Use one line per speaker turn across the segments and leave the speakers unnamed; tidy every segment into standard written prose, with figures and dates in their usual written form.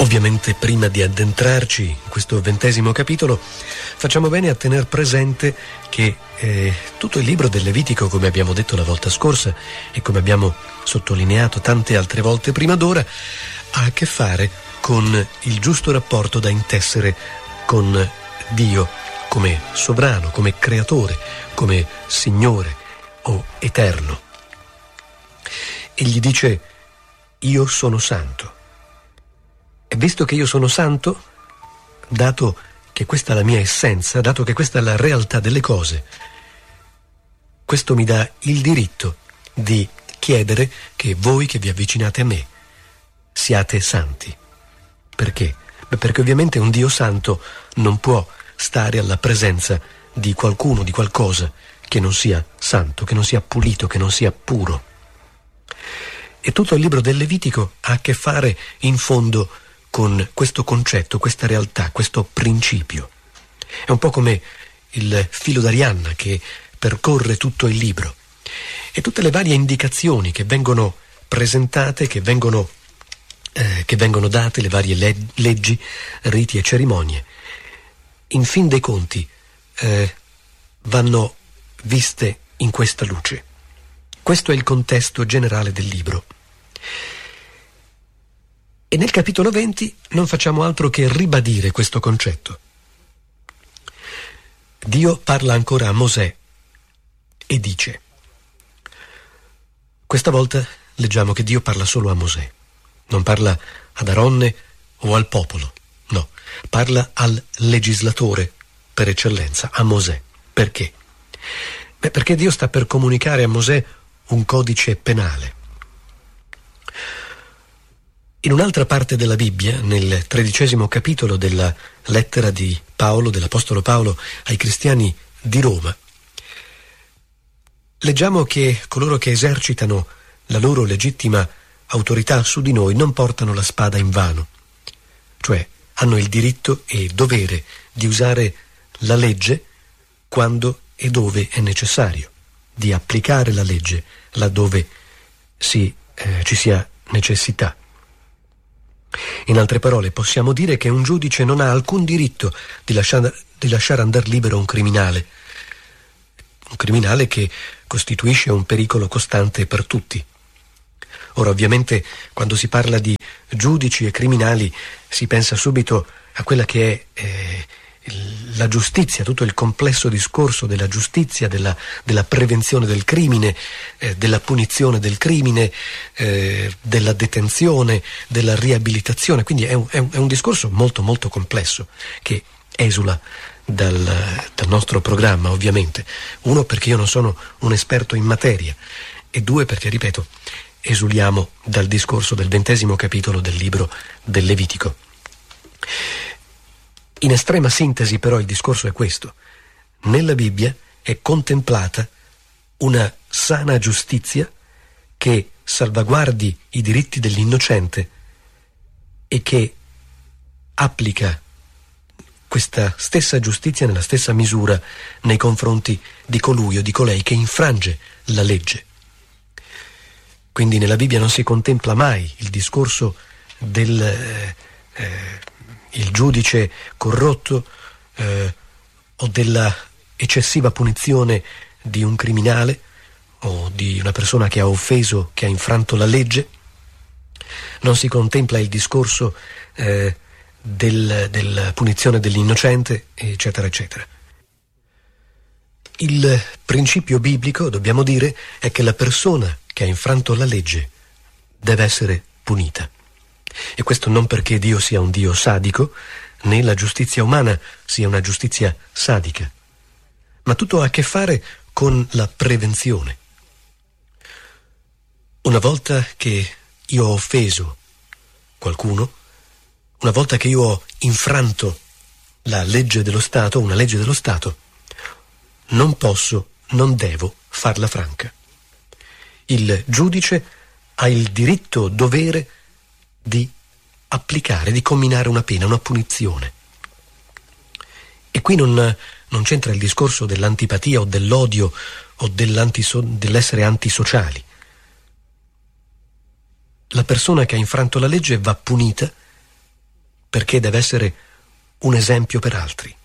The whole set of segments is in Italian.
Ovviamente prima di addentrarci in questo 20° capitolo facciamo bene a tener presente che tutto il libro del Levitico, come abbiamo detto la volta scorsa e come abbiamo sottolineato tante altre volte prima d'ora, ha a che fare con il giusto rapporto da intessere con Dio come sovrano, come creatore, come Signore o Eterno. Egli dice: io sono santo. E visto che io sono santo, dato che questa è la mia essenza, dato che questa è la realtà delle cose, questo mi dà il diritto di chiedere che voi che vi avvicinate a me siate santi. Perché? Beh, perché ovviamente un Dio santo non può stare alla presenza di qualcuno, di qualcosa che non sia santo, che non sia pulito, che non sia puro. E tutto il libro del Levitico ha a che fare in fondo con questo concetto, questa realtà, questo principio. È un po' come il filo d'Arianna che percorre tutto il libro. E tutte le varie indicazioni che vengono presentate, che vengono date, le varie leggi, riti e cerimonie, in fin dei conti vanno viste in questa luce. Questo è il contesto generale del libro. E nel capitolo 20 non facciamo altro che ribadire questo concetto. Dio parla ancora a Mosè e dice: questa volta leggiamo che Dio parla solo a Mosè, non parla ad Aronne o al popolo, no, parla al legislatore per eccellenza, a Mosè. Perché? Beh, perché Dio sta per comunicare a Mosè un codice penale. In un'altra parte della Bibbia, nel 13° capitolo della lettera di Paolo, dell'Apostolo Paolo ai cristiani di Roma, leggiamo che coloro che esercitano la loro legittima autorità su di noi non portano la spada in vano, cioè hanno il diritto e dovere di usare la legge quando e dove è necessario, di applicare la legge laddove ci sia necessità. In altre parole, possiamo dire che un giudice non ha alcun diritto di lasciare andare libero un criminale che costituisce un pericolo costante per tutti. Ora, ovviamente, quando si parla di giudici e criminali si pensa subito a quella che è la giustizia, tutto il complesso discorso della giustizia, della prevenzione del crimine, della punizione del crimine, della detenzione, della riabilitazione. Quindi è un discorso molto molto complesso che esula dal nostro programma, ovviamente. Uno, perché io non sono un esperto in materia, e due, perché, ripeto, esuliamo dal discorso del 20° capitolo del libro del Levitico. In estrema sintesi, però, il discorso è questo: nella Bibbia è contemplata una sana giustizia che salvaguardi i diritti dell'innocente e che applica questa stessa giustizia nella stessa misura nei confronti di colui o di colei che infrange la legge. Quindi nella Bibbia non si contempla mai il discorso del il giudice corrotto o della eccessiva punizione di un criminale o di una persona che ha offeso, che ha infranto la legge. Non si contempla il discorso della punizione dell'innocente, eccetera, eccetera. Il principio biblico, dobbiamo dire, è che la persona che ha infranto la legge deve essere punita. E questo non perché Dio sia un Dio sadico, né la giustizia umana sia una giustizia sadica, ma tutto ha a che fare con la prevenzione. Una volta che io ho offeso qualcuno, una volta che io ho infranto la legge dello Stato, una legge dello Stato, non posso, non devo farla franca. Il giudice ha il diritto, dovere di applicare, di comminare una pena, una punizione. E qui non c'entra il discorso dell'antipatia o dell'odio o dell'essere antisociali. La persona che ha infranto la legge va punita perché deve essere un esempio per altri.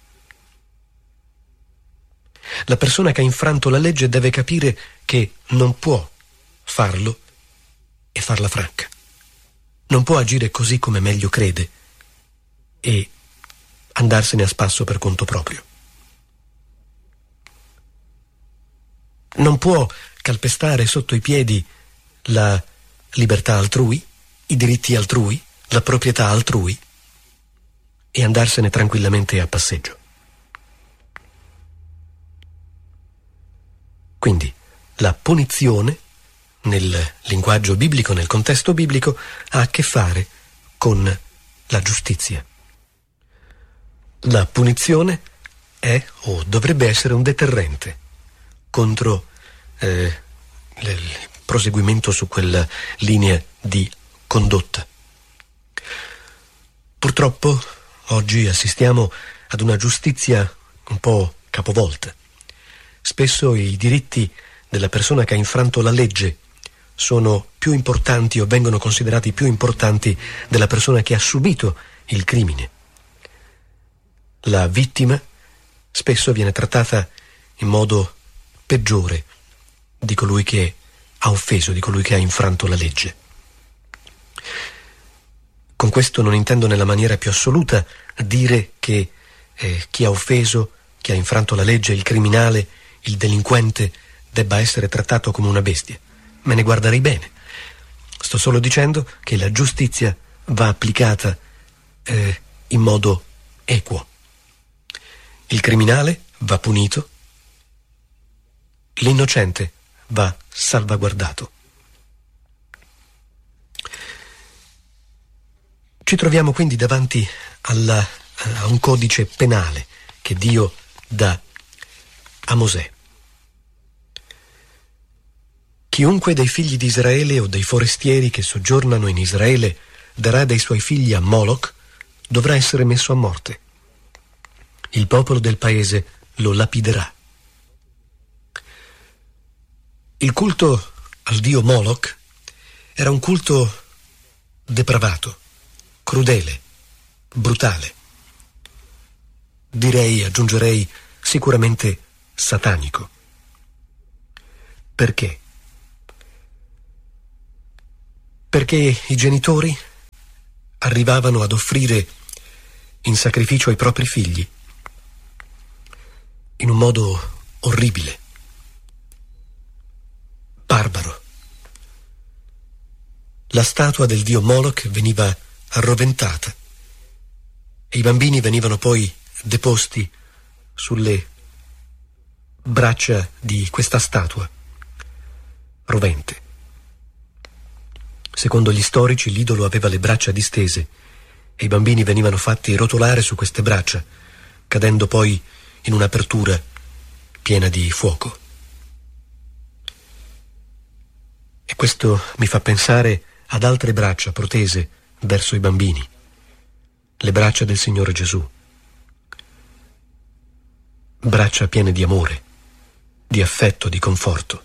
La persona che ha infranto la legge deve capire che non può farlo e farla franca. Non può agire così come meglio crede e andarsene a spasso per conto proprio. Non può calpestare sotto i piedi la libertà altrui, i diritti altrui, la proprietà altrui e andarsene tranquillamente a passeggio. Quindi la punizione, nel linguaggio biblico, nel contesto biblico, ha a che fare con la giustizia. La punizione è o dovrebbe essere un deterrente contro il proseguimento su quella linea di condotta. Purtroppo oggi assistiamo ad una giustizia un po' capovolta. Spesso i diritti della persona che ha infranto la legge sono più importanti o vengono considerati più importanti della persona che ha subito il crimine. La vittima spesso viene trattata in modo peggiore di colui che ha offeso, di colui che ha infranto la legge. Con questo non intendo nella maniera più assoluta dire che chi ha offeso, chi ha infranto la legge, il criminale, il delinquente, debba essere trattato come una bestia. Me ne guarderei bene. Sto solo dicendo che la giustizia va applicata in modo equo. Il criminale va punito, l'innocente va salvaguardato. Ci troviamo quindi davanti a un codice penale che Dio dà a Mosè. Chiunque dei figli di Israele o dei forestieri che soggiornano in Israele darà dei suoi figli a Moloch dovrà essere messo a morte. Il popolo del paese lo lapiderà. Il culto al dio Moloch era un culto depravato, crudele, brutale. Aggiungerei, sicuramente satanico. Perché? Perché i genitori arrivavano ad offrire in sacrificio ai propri figli in un modo orribile, barbaro. La statua del dio Moloch veniva arroventata e i bambini venivano poi deposti sulle braccia di questa statua rovente. Secondo gli storici, l'idolo aveva le braccia distese e i bambini venivano fatti rotolare su queste braccia, cadendo poi in un'apertura piena di fuoco. E questo mi fa pensare ad altre braccia protese verso i bambini, le braccia del Signore Gesù. Braccia piene di amore, di affetto, di conforto.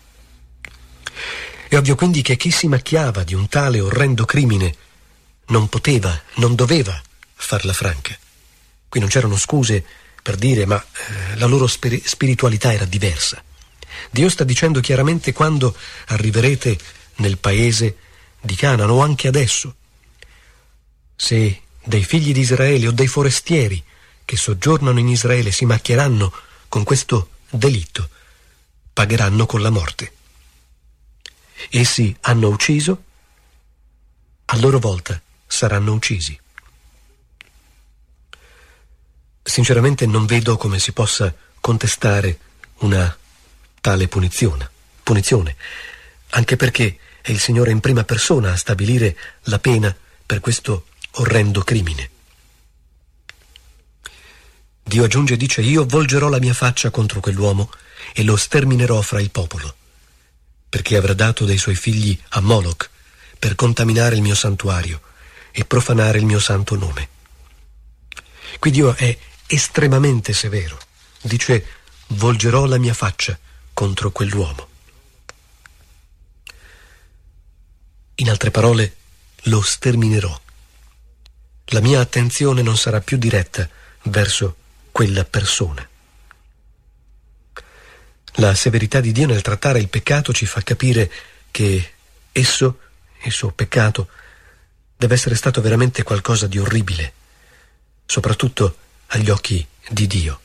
È ovvio quindi che chi si macchiava di un tale orrendo crimine non poteva, non doveva farla franca. Qui non c'erano scuse per dire ma la loro spiritualità era diversa. Dio sta dicendo chiaramente: quando arriverete nel paese di Canaan, o anche adesso, se dei figli di Israele o dei forestieri che soggiornano in Israele si macchieranno con questo delitto, pagheranno con la morte. Essi hanno ucciso, a loro volta saranno uccisi. Sinceramente non vedo come si possa contestare una tale punizione, anche perché è il Signore in prima persona a stabilire la pena per questo orrendo crimine. Dio aggiunge e dice: io volgerò la mia faccia contro quell'uomo e lo sterminerò fra il popolo, perché avrà dato dei suoi figli a Moloch per contaminare il mio santuario e profanare il mio santo nome. Qui Dio è estremamente severo. Dice: volgerò la mia faccia contro quell'uomo. In altre parole, lo sterminerò. la mia attenzione non sarà più diretta verso quella persona. La severità di Dio nel trattare il peccato ci fa capire che esso, il suo peccato, deve essere stato veramente qualcosa di orribile, soprattutto agli occhi di Dio.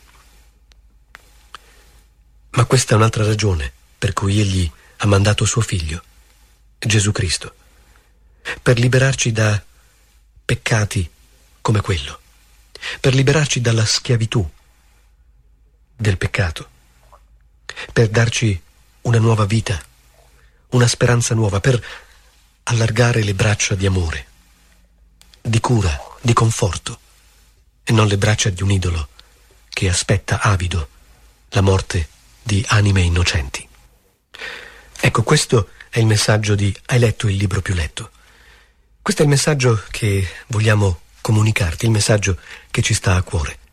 Ma questa è un'altra ragione per cui Egli ha mandato suo Figlio, Gesù Cristo, per liberarci da peccati come quello, per liberarci dalla schiavitù del peccato, per darci una nuova vita, una speranza nuova, per allargare le braccia di amore, di cura, di conforto, e non le braccia di un idolo che aspetta avido la morte di anime innocenti. Ecco, questo è il messaggio di Hai letto il libro più letto. Questo è il messaggio che vogliamo comunicarti, il messaggio che ci sta a cuore.